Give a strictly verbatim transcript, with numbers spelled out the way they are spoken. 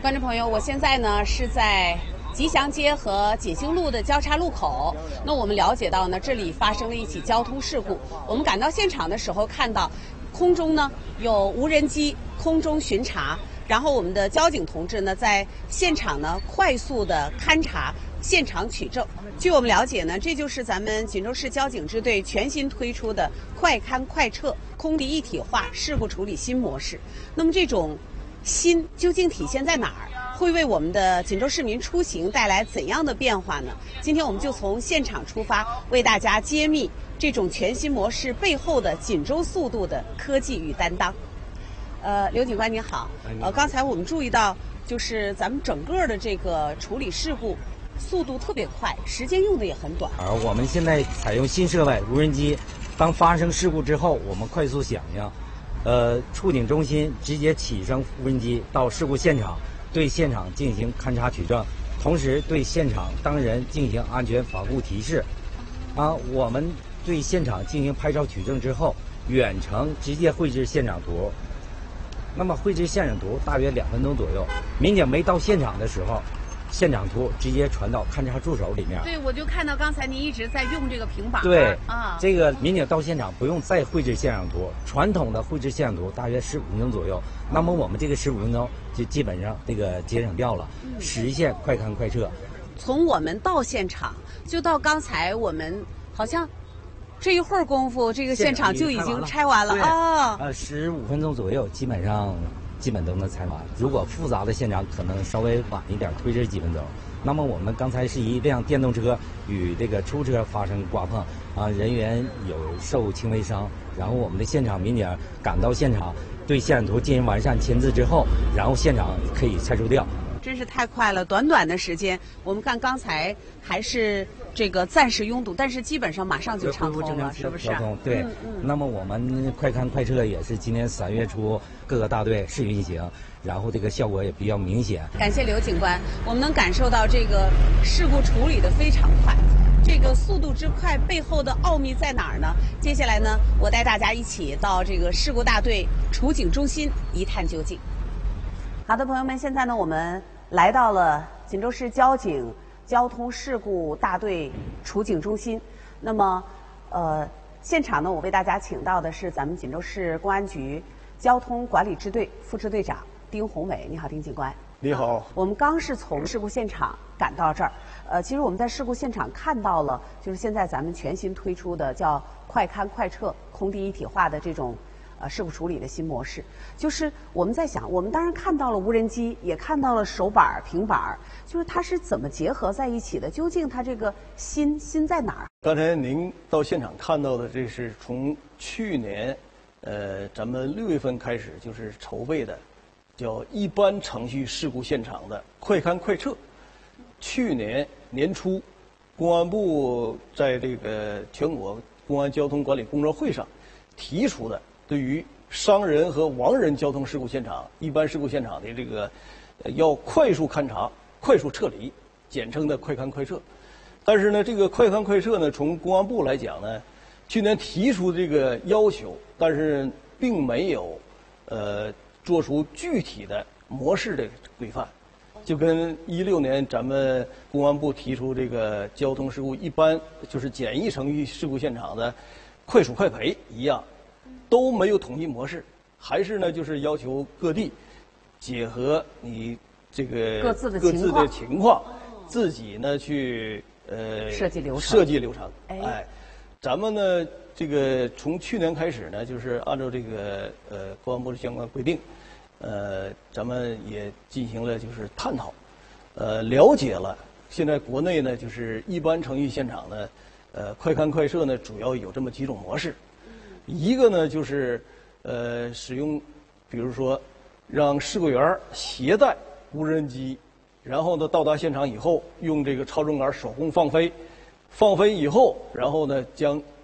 观众朋友，我现在呢是在吉祥街和锦兴路的交叉路口。那我们了解到呢，这里发生了一起交通事故。我们赶到现场的时候，看到空中呢有无人机空中巡查，然后我们的交警同志呢在现场呢快速的勘查现场取证。据我们了解呢，这就是咱们锦州市交警支队全新推出的快勘快撤空地一体化事故处理新模式。那么这种新究竟体现在哪儿？会为我们的锦州市民出行带来怎样的变化呢？今天我们就从现场出发，为大家揭秘这种全新模式背后的锦州速度的科技与担当。呃，刘警官您好，呃，刚才我们注意到，就是咱们整个的这个处理事故速度特别快，时间用的也很短。 而我们现在采用新设备无人机，当发生事故之后，我们快速响应。呃，处警中心直接启升无人机到事故现场，对现场进行勘查取证，同时对现场当事人进行安全防护提示。啊，我们对现场进行拍照取证之后，远程直接绘制现场图。那么绘制现场图大约两分钟左右，民警没到现场的时候，现场图直接传到勘查助手里面。 对，我就看到刚才您一直在用这个平板。 对啊， 这个民警到现场不用再绘制现场图，传统的绘制现场图大约十五分钟左右，那么我们这个十五分钟就基本上这个节省掉了，嗯、实现快勘快撤。 从我们到现场，就到刚才我们好像这一会儿功夫，这个现场就已经拆完了啊。 呃，十五分钟左右，基本上。基本都能拆完。如果复杂的现场可能稍微晚一点，推迟几分钟。那么我们刚才是一辆电动车与这个出租车发生刮碰，啊，人员有受轻微伤。然后我们的现场民警赶到现场，对现场图进行完善签字之后，然后现场可以拆除掉。 真是太快了，短短的时间，我们看刚才还是这个暂时拥堵，但是基本上马上就畅通了，是不是？ 交通对、嗯嗯。那么我们快勘快撤也是今年三月初各个大队试运行，然后这个效果也比较明显。 感谢刘警官，我们能感受到这个事故处理的非常快。这个速度之快背后的奥秘在哪儿呢？接下来呢，我带大家一起到这个事故大队处警中心一探究竟。好的，朋友们，现在呢，我们来到了锦州市交警交通事故大队处警中心。那么，呃，现场呢，我为大家请到的是咱们锦州市公安局交通管理支队副支队长丁宏伟。你好，丁警官。 你好。 我们刚是从事故现场赶到这儿，呃，其实我们在事故现场看到了，就是现在咱们全新推出的叫快勘快撤空地一体化的这种。呃，事故处理的新模式，就是我们在想，我们当然看到了无人机，也看到了手板、平板，就是它是怎么结合在一起的？究竟它这个新新在哪儿？ 刚才您到现场看到的，这是从去年，呃，咱们六月份开始就是筹备的，叫一般程序事故现场的快勘快撤。去年年初，公安部在这个全国公安交通管理工作会上提出的。对于伤人和亡人交通事故现场、一般事故现场的这个，呃，要快速勘查、快速撤离，简称的快勘快撤。但是呢，这个快勘快撤呢，从公安部来讲呢，去年提出这个要求，但是并没有，呃，做出具体的模式的规范。就跟一六年咱们公安部提出这个交通事故一般就是简易程序事故现场的快速快赔一样。都没有统一模式，还是呢，就是要求各地结合你这个各自的各自的情况，自己呢去呃设计流程。 设计流程。 哎， 哎，咱们呢这个从去年开始呢，就是按照这个呃公安部的相关规定，呃，咱们也进行了就是探讨，呃，了解了现在国内呢就是一般程序现场呢，呃，快勘快撤呢主要有这么几种模式。一个呢就是，呃，使用，比如说，让事故员携带无人机，然后呢到达现场以后，用这个超重杆手工放飞，放飞以后，然后呢将